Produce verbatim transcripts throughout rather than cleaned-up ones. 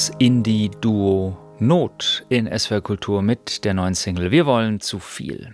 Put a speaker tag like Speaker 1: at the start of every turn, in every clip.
Speaker 1: Indie-Duo Not in S W R Kultur mit der neuen Single Wir wollen zu viel.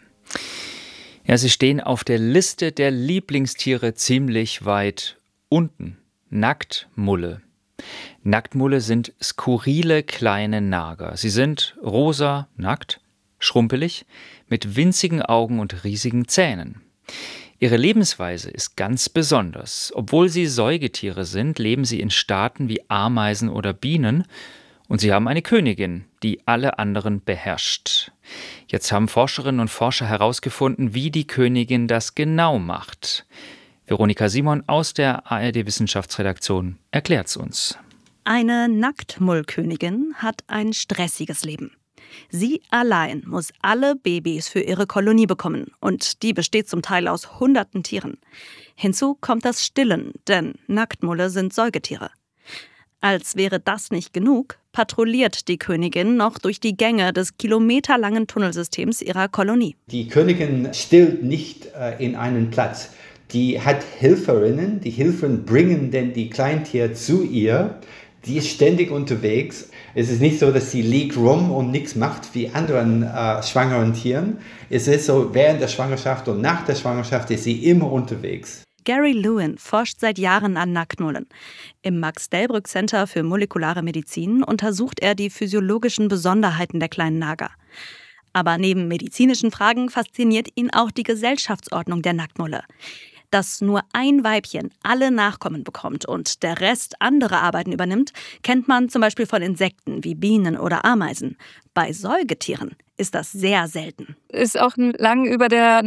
Speaker 1: Ja, sie stehen auf der Liste der Lieblingstiere ziemlich weit unten. Nacktmulle. Nacktmulle sind skurrile kleine Nager. Sie sind rosa, nackt, schrumpelig, mit winzigen Augen und riesigen Zähnen. Ihre Lebensweise ist ganz besonders. Obwohl sie Säugetiere sind, leben sie in Staaten wie Ameisen oder Bienen und sie haben eine Königin, die alle anderen beherrscht. Jetzt haben Forscherinnen und Forscher herausgefunden, wie die Königin das genau macht. Veronika Simon aus der A R D-Wissenschaftsredaktion erklärt's uns.
Speaker 2: Eine Nacktmullkönigin hat ein stressiges Leben. Sie allein muss alle Babys für ihre Kolonie bekommen und die besteht zum Teil aus hunderten Tieren. Hinzu kommt das Stillen, denn Nacktmulle sind Säugetiere. Als wäre das nicht genug, patrouilliert die Königin noch durch die Gänge des kilometerlangen Tunnelsystems ihrer Kolonie.
Speaker 3: Die Königin stillt nicht äh, in einen Platz. Die hat Helferinnen, die Hilfen bringen denn die Kleintiere zu ihr. Die ist ständig unterwegs. Es ist nicht so, dass sie liegt rum und nichts macht wie anderen äh, schwangeren Tieren. Es ist so, während der Schwangerschaft und nach der Schwangerschaft ist sie immer unterwegs.
Speaker 2: Gary Lewin forscht seit Jahren an Nacktmullen. Im Max-Delbrück-Center für molekulare Medizin untersucht er die physiologischen Besonderheiten der kleinen Nager. Aber neben medizinischen Fragen fasziniert ihn auch die Gesellschaftsordnung der Nacktmulle. Dass nur ein Weibchen alle Nachkommen bekommt und der Rest andere Arbeiten übernimmt, kennt man zum Beispiel von Insekten wie Bienen oder Ameisen. Bei Säugetieren ist das sehr selten.
Speaker 4: Ist auch lang über der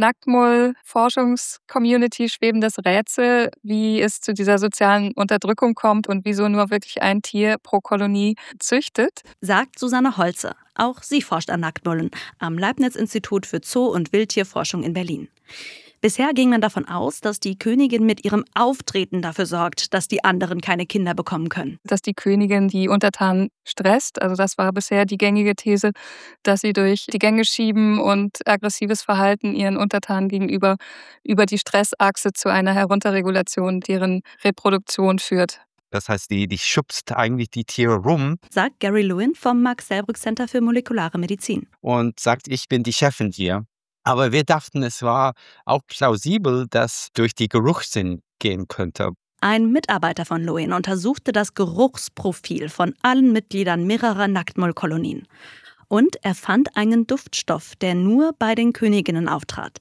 Speaker 4: Nacktmull-Forschungscommunity schwebendes Rätsel, wie es zu dieser sozialen Unterdrückung kommt und wieso nur wirklich ein Tier pro Kolonie züchtet.
Speaker 2: Sagt Susanne Holze. Auch sie forscht an Nacktmullen am Leibniz-Institut für Zoo- und Wildtierforschung in Berlin. Bisher ging man davon aus, dass die Königin mit ihrem Auftreten dafür sorgt, dass die anderen keine Kinder bekommen können.
Speaker 4: Dass die Königin die Untertanen stresst, also das war bisher die gängige These, dass sie durch die Gänge schieben und aggressives Verhalten ihren Untertanen gegenüber über die Stressachse zu einer Herunterregulation deren Reproduktion führt.
Speaker 5: Das heißt, die, die schubst eigentlich die Tiere rum.
Speaker 2: Sagt Gary Lewin vom Max-Delbrück-Center für molekulare Medizin.
Speaker 5: Und sagt, ich bin die Chefin hier. Aber wir dachten, es war auch plausibel, dass durch die Geruchssinn gehen könnte.
Speaker 2: Ein Mitarbeiter von Lewin untersuchte das Geruchsprofil von allen Mitgliedern mehrerer Nacktmullkolonien. Und er fand einen Duftstoff, der nur bei den Königinnen auftrat.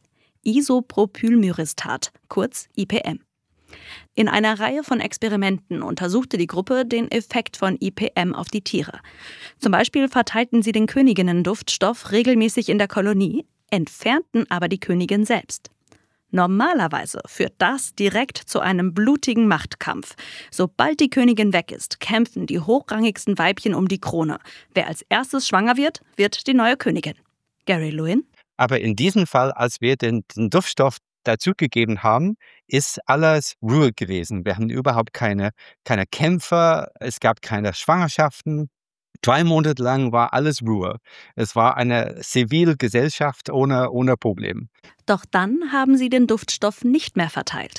Speaker 2: Isopropylmyristat, kurz I P M. In einer Reihe von Experimenten untersuchte die Gruppe den Effekt von I P M auf die Tiere. Zum Beispiel verteilten sie den Königinnen Duftstoff regelmäßig in der Kolonie, entfernten aber die Königin selbst. Normalerweise führt das direkt zu einem blutigen Machtkampf. Sobald die Königin weg ist, kämpfen die hochrangigsten Weibchen um die Krone. Wer als erstes schwanger wird, wird die neue Königin. Gary Lewin?
Speaker 5: Aber in diesem Fall, als wir den, den Duftstoff dazugegeben haben, ist alles Ruhe gewesen. Wir haben überhaupt keine, keine Kämpfe, es gab keine Schwangerschaften. Drei Monate lang war alles Ruhe. Es war eine Zivilgesellschaft ohne, ohne Problem.
Speaker 2: Doch dann haben sie den Duftstoff nicht mehr verteilt.